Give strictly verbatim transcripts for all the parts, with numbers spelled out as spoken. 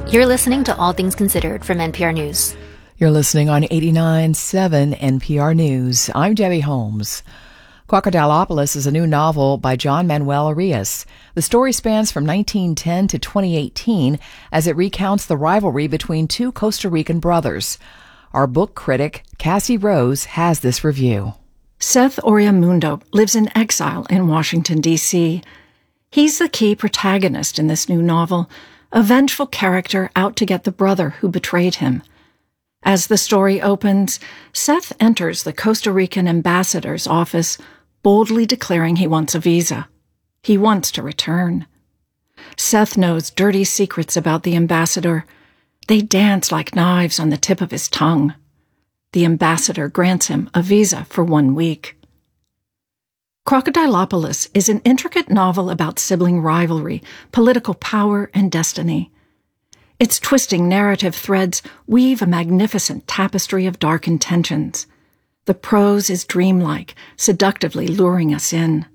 You're listening to All Things Considered from N P R News. You're listening on eighty-nine point seven N P R News. I'm Debbie Holmes. Crocodilopolis is a new novel by John Manuel Arias. The story spans from nineteen ten to twenty eighteen as it recounts the rivalry between two Costa Rican brothers. Our book critic, Cassie Rose, has this review. Seth Oriamundo lives in exile in Washington, D C He's the key protagonist in this new novel, a vengeful character out to get the brother who betrayed him. As the story opens, Seth enters the Costa Rican ambassador's office, boldly declaring he wants a visa. He wants to return. Seth knows dirty secrets about the ambassador. They dance like knives on the tip of his tongue. The ambassador grants him a visa for one week. Crocodilopolis is an intricate novel about sibling rivalry, political power, and destiny. Its twisting narrative threads weave a magnificent tapestry of dark intentions. The prose is dreamlike, seductively luring us in.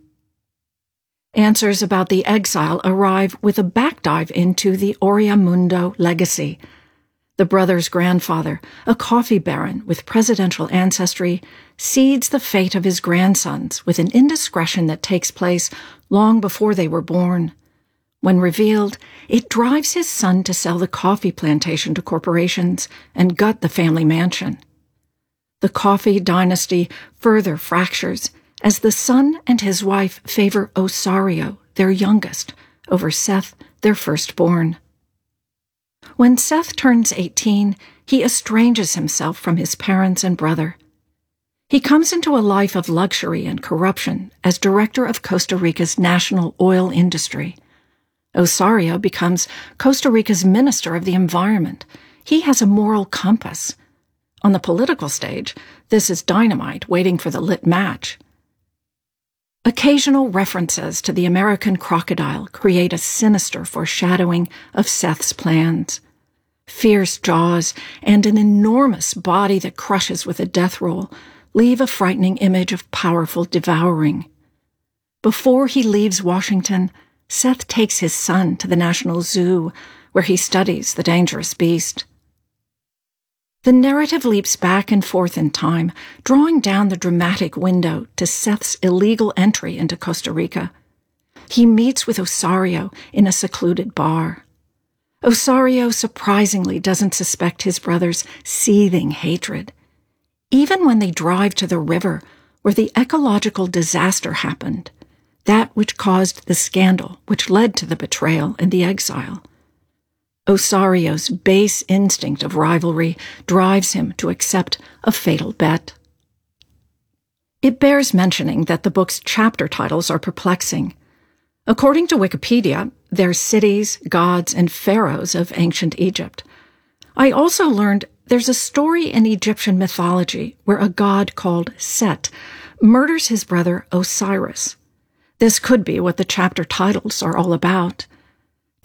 Answers about the exile arrive with a backdive into the Oriamundo legacy. The brother's grandfather, a coffee baron with presidential ancestry, seeds the fate of his grandsons with an indiscretion that takes place long before they were born. When revealed, it drives his son to sell the coffee plantation to corporations and gut the family mansion. The coffee dynasty further fractures as the son and his wife favor Osario, their youngest, over Seth, their firstborn. When Seth turns eighteen, he estranges himself from his parents and brother. He comes into a life of luxury and corruption as director of Costa Rica's national oil industry. Osario becomes Costa Rica's Minister of the Environment. He has a moral compass. On the political stage, this is dynamite waiting for the lit match. Occasional references to the American crocodile create a sinister foreshadowing of Seth's plans. Fierce jaws and an enormous body that crushes with a death roll leave a frightening image of powerful devouring. Before he leaves Washington, Seth takes his son to the National Zoo, where he studies the dangerous beast. The narrative leaps back and forth in time, drawing down the dramatic window to Seth's illegal entry into Costa Rica. He meets with Osario in a secluded bar. Osario surprisingly doesn't suspect his brother's seething hatred. Even when they drive to the river where the ecological disaster happened, that which caused the scandal which led to the betrayal and the exile. Osario's base instinct of rivalry drives him to accept a fatal bet. It bears mentioning that the book's chapter titles are perplexing. According to Wikipedia, they're cities, gods, and pharaohs of ancient Egypt. I also learned there's a story in Egyptian mythology where a god called Set murders his brother Osiris. This could be what the chapter titles are all about.